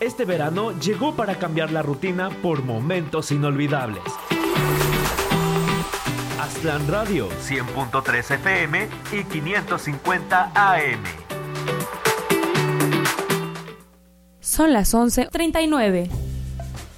Este verano llegó para cambiar la rutina por momentos inolvidables. Aztlán Radio, 100.3 FM y 550 AM. Son las 11:39.